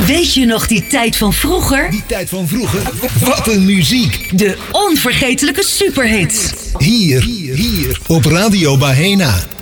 Weet je nog die tijd van vroeger? Die tijd van vroeger? Wat een muziek! De onvergetelijke superhits. Hier op Radio Bahena.